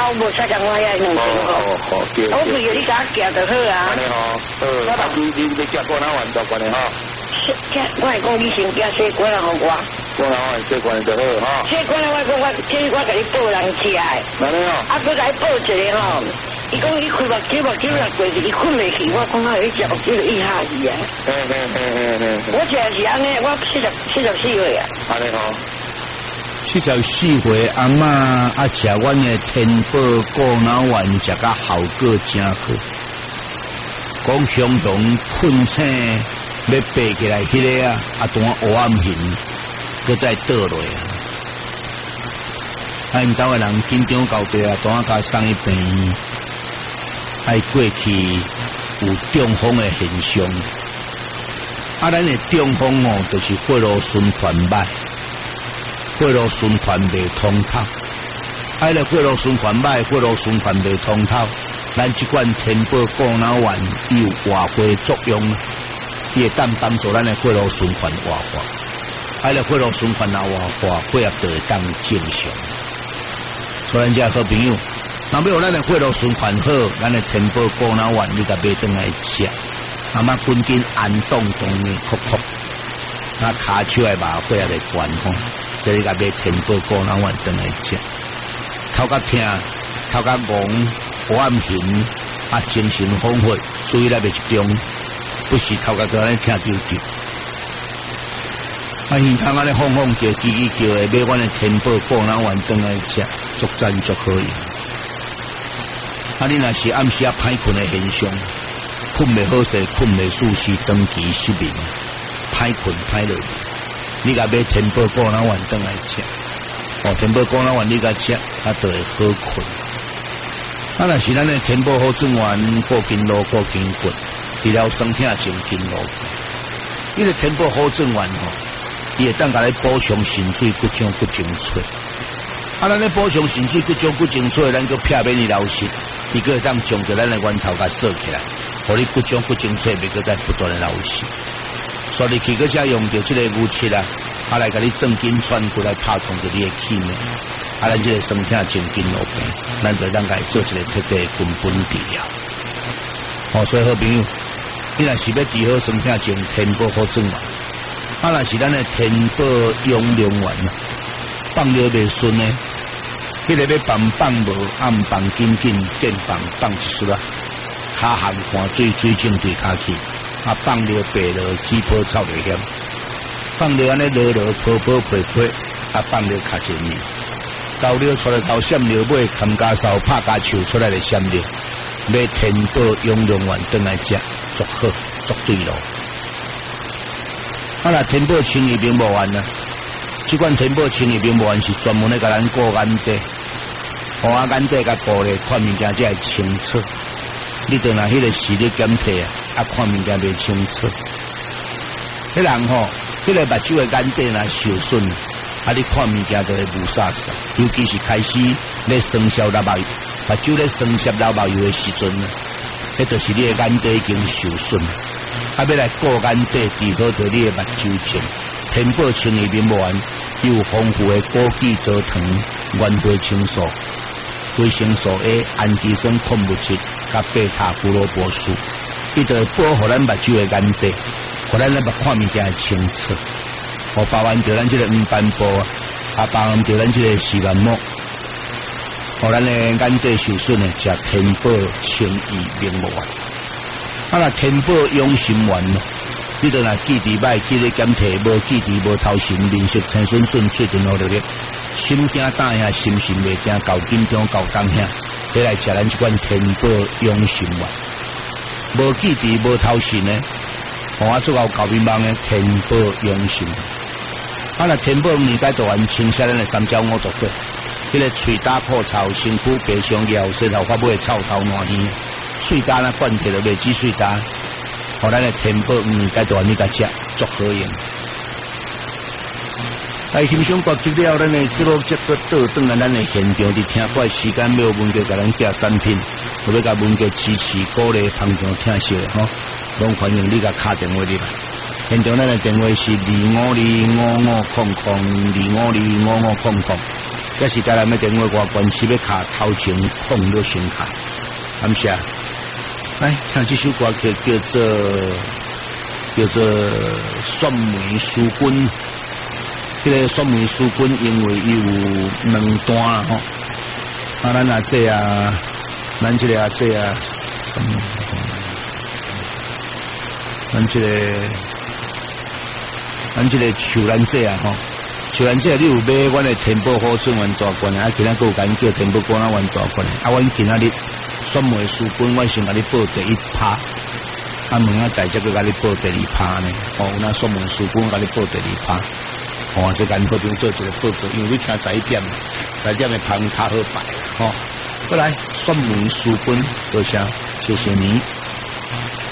我无差讲我遐两千好， 我不要你甲我寄就好啊。 安尼吼，你要寄过哪万多关的哈？ 我系讲你先寄西瓜来互我。 过哪万西关就好哈。 西瓜我讲我甲你报人食的。 安尼吼。 佮甲你报一个吼。伊讲伊开目睭若过去，伊困袂去。我讲我迄食目睭就一下去啊。我食是安尼，我74岁啊。 安尼吼。 74岁阿嬷啊食阮的天宝果脑丸食甲效果真好。讲相同困醒要爬起来迄个啊，当黑暗形，搁再倒落啊。因兜的人紧张到底啊，当甲送去病院。爱过去有中风的现象，咱的中风哦，就是血路循环歹，血路循环袂通透。咱的血路循环歹，血路循环袂通透，咱这款天宝果脑丸有活化作用，伊会当帮助咱的血路循环活化。咱的血路循环啊活化，血液就会当正常。所以咱这好朋友。若要咱的血路循环好，咱的天宝果脑丸你甲买转来吃，阿妈赶紧安动动的哭哭，那骹手的麻血也来管吼，所以你甲买天宝果脑丸转来吃，头壳痛，头壳戆，黑暗形，啊精神恍惚，注意力袂集中，不是头壳在那痛丢丢，啊耳孔安尼晃晃叫，叽叽叫的，买阮的天宝果脑丸转来吃，足赞足可以。啊！你若是暗时啊歹困的现象，困袂好势，困袂舒适，长期失眠，歹困歹落，你甲买天宝果脑丸转来吃，哦，天宝果脑丸你甲吃，啊，就会好困。啊，若是咱的天宝好转丸，过筋络过筋骨，治疗酸痛前筋络。伊个天宝好转丸吼，伊会当甲你补充肾水、骨浆、骨精髓。啊，咱咧补充肾水、骨浆、骨精髓，咱个撇免你流失。伊个会当将着咱的源头甲锁起来，互你骨浆骨精髓袂个再不断的流失。所以你去个才用着这个牛漆啊，啊来甲你正筋串骨来拍通着你的气脉，啊咱这个酸痛前筋络病，咱就当甲伊做一个彻底根本治疗。哦，所以好朋友，你若是要治好酸痛前天宝好转丸，啊若是咱的天宝养良丸啊，放尿袂顺呢。迄个要放无，暗放紧紧，见放一丝啊！骹含汗水，水浸对骹去，啊放了白了，起泡臭袂险。放了安尼落落泡泡皮皮，啊放了较前面。高了出来头闪了尾，砍家扫拍家树出来的闪了，买天宝养良丸转来食，足好足对咯。啊那天宝清热并无丸啊！这款天宝清热并无丸是专门咧甲咱顾眼底。我眼底甲玻璃看物件才会清楚，你等下迄个视力减退啊，看物件袂清楚。迄人吼，迄个目睭的眼底若受损，啊，你看物件就会雾煞煞。尤其是开始咧生消流目，目睭咧生消流目油的时阵啊，迄就是你的眼底已经受损。啊，要来顾眼底治好着你的目睭症，天宝清热明丸有丰富的枸杞藻糖、原花青素。维生素 A、氨基酸矿物质、甲贝塔胡萝卜素，伊就会保护咱目睭的眼底，互咱咧目看物件清楚。哦，包含着咱这个黄斑部啊，包含着咱这个视网膜，互咱的眼底受损的，食天宝清热明丸。啊，那天宝养心丸咯，你就若记忆歹，记咧减退，无记忆，无头神，面色青顺顺，嘴唇好绿绿。心惊胆遐，心神袂惊，够紧张，够当遐，你来食咱这款天宝养心丸，无记忆，无头神呢，我做到高面梦的天宝养心。啊，那天宝年解毒丸清洗咱的三焦五毒血，迄个喙焦口臭，身躯白上腰，洗头发尾臭头烂耳，水焦那灌起来袂止水焦，互咱的天宝年解毒丸你甲食，足好用。来欣赏歌曲了，咱的直播节目倒转来咱的现场，伫听歌时间要文哥甲咱寄产品，我要甲文哥支持鼓励捧场听惜的吼，拢欢迎你甲敲电话入来。现场咱的电话是25255002525500， 这是台南的电话外关系要卡头前碰到先卡，感谢。来看这首歌曲叫做蒜梅书君。这个蒜梅书君因为伊有两段啦吼，啊咱啊这啊，咱这个啊这啊，咱这个树兰这啊吼。虽然这你有买阮的天宝好春园大罐啊，今仔个有甲叫天宝果仔园大罐啊，阮今仔日蒜梅书君，阮先甲你报第1趴，啊明仔载则个甲你报第2趴呢，哦，那蒜梅书君甲你报第2趴，哦，这间好兵做一个报告，因为你听11点的旁较好摆，哦，过来蒜梅书君，多谢，谢谢你。